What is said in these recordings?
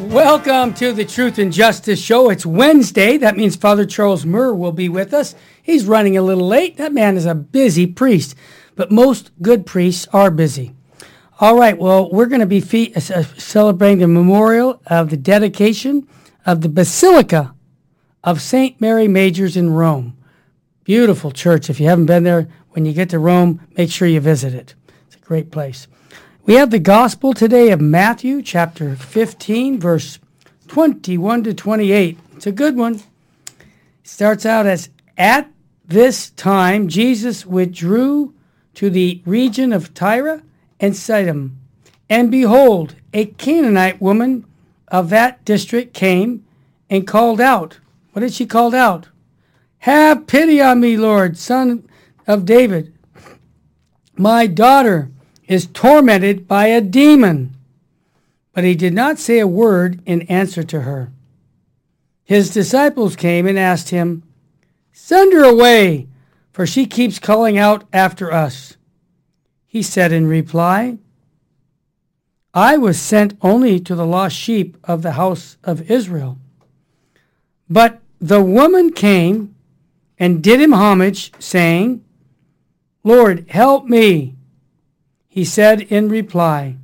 Welcome to the Truth and Justice Show. It's Wednesday. That means Father Charles Murr will be with us. He's running a little late. That man is a busy priest, but most good priests are busy. All right, well, we're going to be celebrating the memorial of the dedication of the Basilica of St. Mary Majors in Rome. Beautiful church. If you haven't been there, when you get to Rome, make sure you visit it. It's a great place. We have the gospel today of Matthew chapter 15, verse 21 to 28. It's a good one. It starts out as, "At this time, Jesus withdrew to the region of Tyre and Sidon. And behold, a Canaanite woman of that district came and called out." What did she call out? "Have pity on me, Lord, Son of David. My daughter is tormented by a demon." But he did not say a word in answer to her. His disciples came and asked him, "Send her away, for she keeps calling out after us." He said in reply, "I was sent only to the lost sheep of the house of Israel." But the woman came and did him homage, saying, "Lord, help me." He said in reply,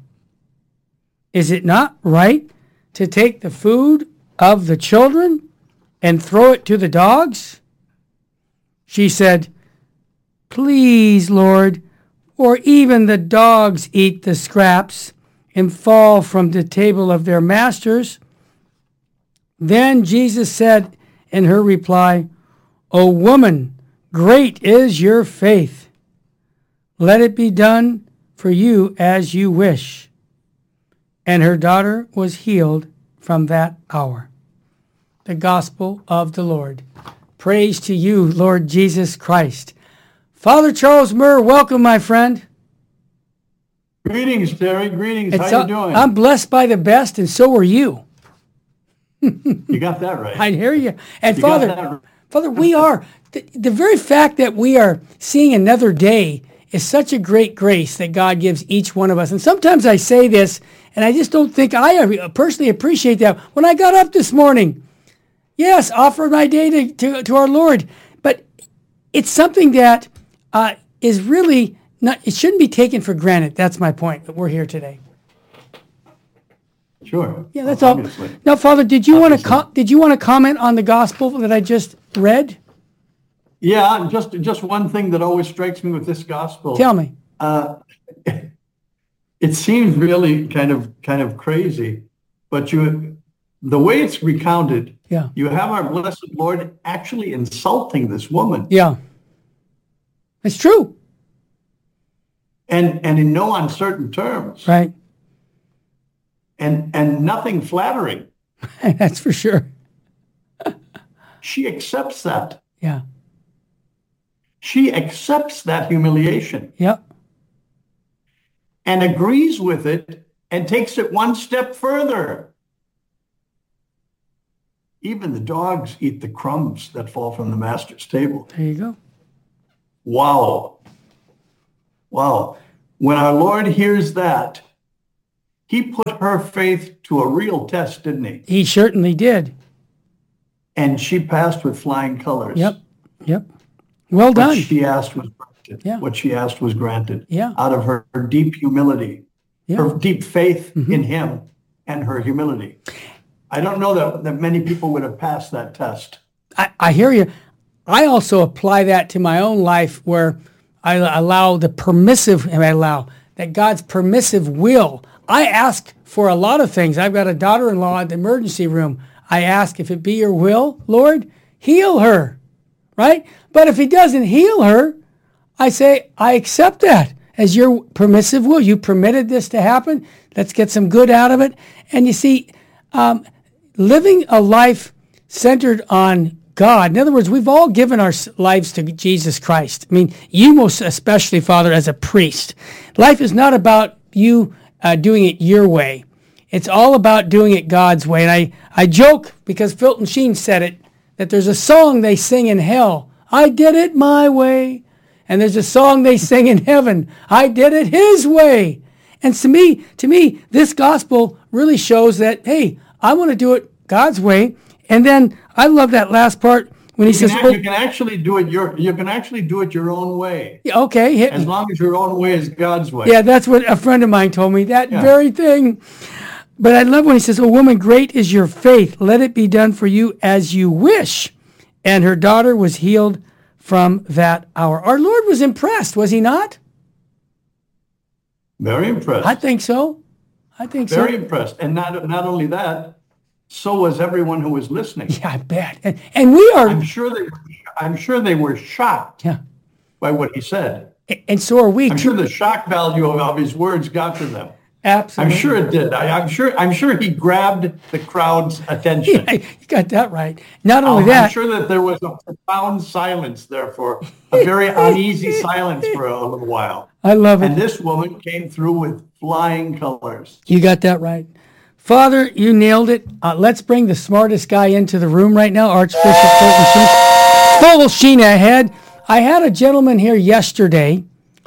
"Is it not right to take the food of the children and throw it to the dogs?" She said, "Please, Lord, for even the dogs eat the scraps and fall from the table of their masters." Then Jesus said in her reply, "O woman, great is your faith. Let it be done for you as you wish." And her daughter was healed from that hour. The gospel of the Lord. Praise to you, Lord Jesus Christ. Father Charles Murr, welcome, my friend. Greetings, Terry. Greetings. How you doing? I'm blessed by the best, and so are you. You got that right. I hear you. And Father, we are, the very fact that we are seeing another day is such a great grace that God gives each one of us. And sometimes I say this, and I just don't think I personally appreciate that. When I got up this morning, yes, offered my day to our Lord, but it's something that is really not, it shouldn't be taken for granted. That's my point, that we're here today. Sure. Yeah, that's all. Now, Father, did you want to comment on the gospel that I just read? Yeah, just one thing that always strikes me with this gospel. Tell me. It seems really kind of crazy, but the way it's recounted, yeah, you have our blessed Lord actually insulting this woman. Yeah, it's true. And in no uncertain terms. Right. And nothing flattering. That's for sure. She accepts that. Yeah. She accepts that humiliation. Yep. And agrees with it and takes it one step further. Even the dogs eat the crumbs that fall from the master's table. There you go. Wow. Wow. When our Lord hears that, he put her faith to a real test, didn't he? He certainly did. And she passed with flying colors. Yep. Well done. What she asked was granted. Yeah. What she asked was granted. Yeah. Out of her deep humility, yeah, her deep faith in him and her humility. I don't know that many people would have passed that test. I hear you. I also apply that to my own life, where I allow that God's permissive will. I ask for a lot of things. I've got a daughter-in-law at the emergency room. I ask, if it be your will, Lord, heal her, right? But if he doesn't heal her, I say, I accept that as your permissive will. You permitted this to happen. Let's get some good out of it. And you see, living a life centered on God. In other words, we've all given our lives to Jesus Christ. I mean, you most especially, Father, as a priest. Life is not about you doing it your way. It's all about doing it God's way. And I joke, because Fulton Sheen said it, that there's a song they sing in hell, I did it my way. And there's a song they sing in heaven, I did it his way. And to me, this gospel really shows that, hey, I want to do it God's way. And then I love that last part when he says, you can actually do it your own way. Yeah, okay. Hit as me. long as your own way is God's way. Yeah, that's what a friend of mine told me, that very thing. But I love when he says, "Oh, woman, great is your faith. Let it be done for you as you wish." And her daughter was healed from that hour. Our Lord was impressed, was he not? Very impressed. I think so. Very impressed. And not only that, so was everyone who was listening. Yeah, I bet. And we are. I'm sure they were shocked Yeah. by what he said. And so are we. I'm sure the shock value of his words got to them. Absolutely. I'm sure it did. I'm sure he grabbed the crowd's attention. Yeah, you got that right. Not only that. I'm sure that there was a profound silence there for a very uneasy silence for a little while. I love it. And this woman came through with flying colors. You got that right. Father, you nailed it. Let's bring the smartest guy into the room right now, Archbishop Fulton Sheen. Full Sheen ahead. I had a gentleman here yesterday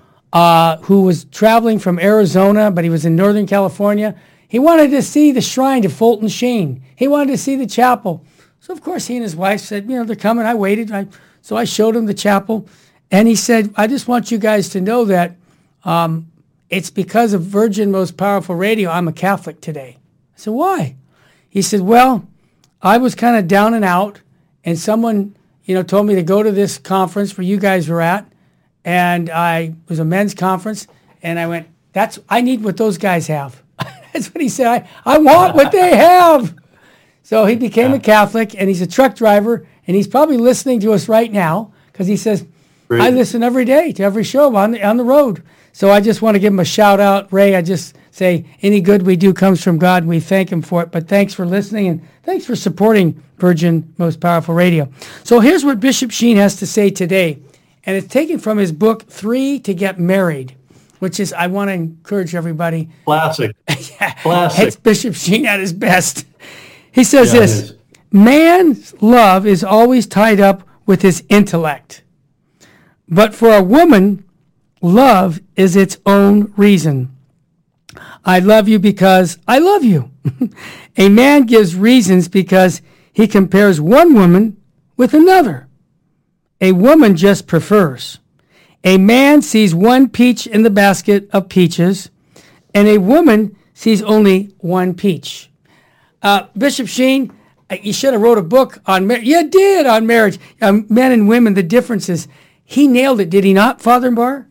who was traveling from Arizona, but he was in Northern California. He wanted to see the shrine to Fulton Sheen. He wanted to see the chapel. So, of course, he and his wife said, they're coming. I waited. So I showed him the chapel. And he said, I just want you guys to know that it's because of Virgin Most Powerful Radio I'm a Catholic today. I said, why? He said, well, I was kind of down and out, and someone, told me to go to this conference where you guys were at, and it was a men's conference, and I went, I need what those guys have. That's what he said. I want what they have. So he became a Catholic, and he's a truck driver, and he's probably listening to us right now because he says, I listen every day to every show on the road. So I just want to give him a shout out, Ray. I just say any good we do comes from God, and we thank him for it. But thanks for listening, and thanks for supporting Virgin Most Powerful Radio. So here's what Bishop Sheen has to say today, and it's taken from his book, 3 to Get Married, which is, I want to encourage everybody. Classic. Yeah, Classic. it's Bishop Sheen at his best. He says this, man's love is always tied up with his intellect. But for a woman, love is its own reason. I love you because I love you. A man gives reasons because he compares one woman with another. A woman just prefers. A man sees one peach in the basket of peaches, and a woman sees only one peach. Bishop Sheen, you should have wrote a book on marriage. You did, on marriage. Men and women, the differences. He nailed it, did he not, Father Barr?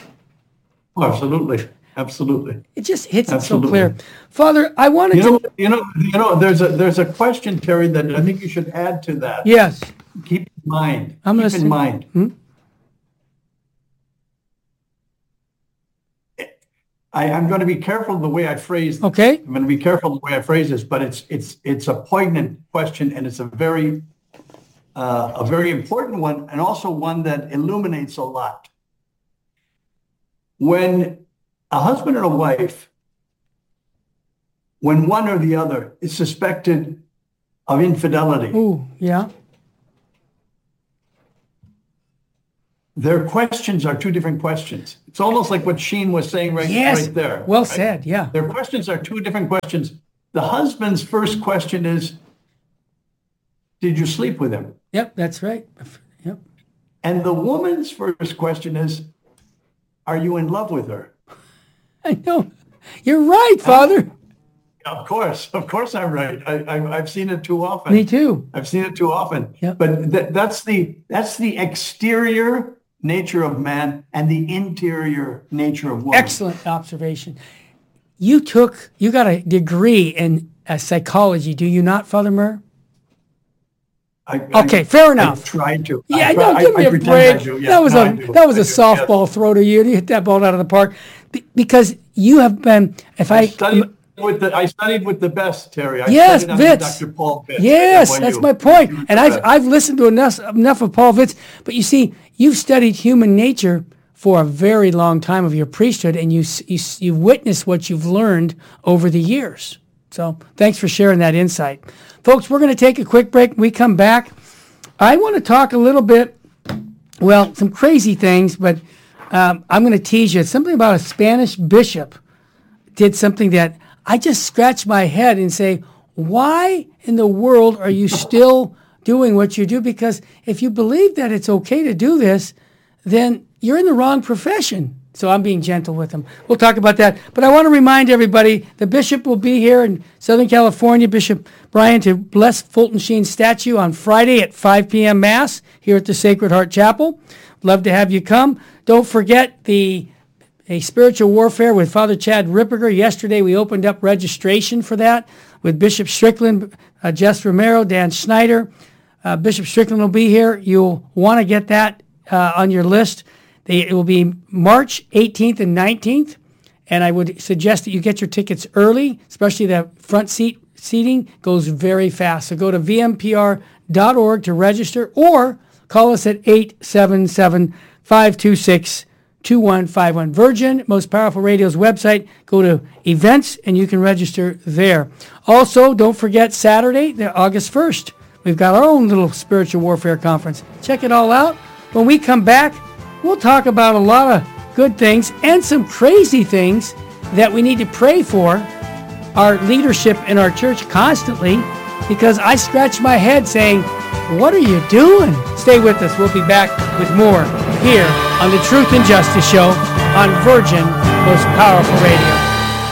Oh, absolutely. Absolutely. It just hits it so clear. Father, I wanted to... there's a question, Terry, that I think you should add to that. Yes. Keep in mind. I'm Keep in mind. I'm going to be careful the way I phrase this. Okay. I'm going to be careful the way I phrase this, but it's a poignant question, and it's a very important one, and also one that illuminates a lot. When a husband and a wife, when one or the other is suspected of infidelity, their questions are two different questions. It's almost like what Sheen was saying right there. Well said, yeah. Their questions are two different questions. The husband's first question is, did you sleep with him? Yep, that's right. Yep. And the woman's first question is, are you in love with her? I know. You're right, Father. Of course I'm right. I've seen it too often. Me too. I've seen it too often. Yep. But that's the exterior nature of man and the interior nature of woman. Excellent observation. You got a degree in psychology, do you not, Father Murr? Okay, fair enough. I tried to. Yeah, give me a break. That was a softball throw to you. You hit that ball out of the park because you have been. I studied with the best, Terry. Yes, Vitz. Dr. Paul Vitz. Yes, that's my point. And I've listened to enough of Paul Vitz. But you see, you've studied human nature for a very long time of your priesthood, and you witnessed what you've learned over the years. So thanks for sharing that insight. Folks, we're going to take a quick break. When we come back, I want to talk a little bit, some crazy things, but I'm going to tease you. It's something about a Spanish bishop did something that I just scratch my head and say, why in the world are you still doing what you do? Because if you believe that it's okay to do this, then you're in the wrong profession. So I'm being gentle with them. We'll talk about that. But I want to remind everybody, the bishop will be here in Southern California, Bishop Brian, to bless Fulton Sheen's statue on Friday at 5 p.m. Mass here at the Sacred Heart Chapel. Love to have you come. Don't forget a spiritual warfare with Father Chad Ripperger. Yesterday we opened up registration for that with Bishop Strickland, Jess Romero, Dan Schneider. Bishop Strickland will be here. You'll want to get that on your list. It will be March 18th and 19th, and I would suggest that you get your tickets early, especially the front seating goes very fast. So go to vmpr.org to register or call us at 877-526-2151. Virgin, Most Powerful Radio's website, go to events, and you can register there. Also, don't forget Saturday, August 1st, we've got our own little spiritual warfare conference. Check it all out. When we come back, we'll talk about a lot of good things and some crazy things that we need to pray for our leadership in our church constantly, because I scratch my head saying, what are you doing? Stay with us. We'll be back with more here on the Truth and Justice Show on Virgin Most Powerful Radio.